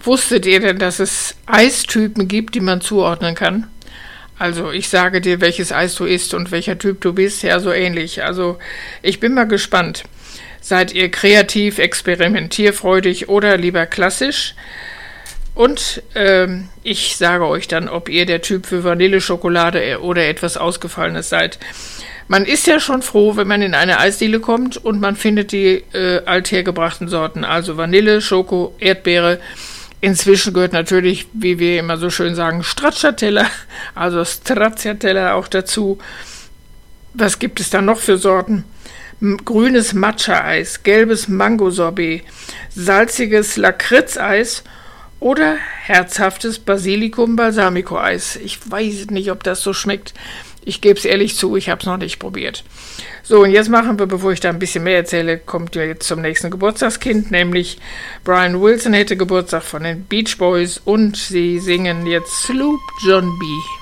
Wusstet ihr denn, dass es Eistypen gibt, die man zuordnen kann? Also ich sage dir, welches Eis du isst und welcher Typ du bist, ja, so ähnlich. Also ich bin mal gespannt. Seid ihr kreativ, experimentierfreudig oder lieber klassisch? Und ich sage euch dann, ob ihr der Typ für Vanilleschokolade oder etwas Ausgefallenes seid. Man ist ja schon froh, wenn man in eine Eisdiele kommt und man findet die althergebrachten Sorten, also Vanille, Schoko, Erdbeere. Inzwischen gehört natürlich, wie wir immer so schön sagen, Stracciatella, also Stracciatella auch dazu. Was gibt es da noch für Sorten? Grünes Matcha-Eis, gelbes Mango-Sorbet, salziges Lakritz-Eis oder herzhaftes Basilikum-Balsamico-Eis. Ich weiß nicht, ob das so schmeckt. Ich gebe es ehrlich zu, ich habe es noch nicht probiert. So, und jetzt machen wir, bevor ich da ein bisschen mehr erzähle, kommt ihr jetzt zum nächsten Geburtstagskind, nämlich Brian Wilson hätte Geburtstag von den Beach Boys und sie singen jetzt Sloop John B.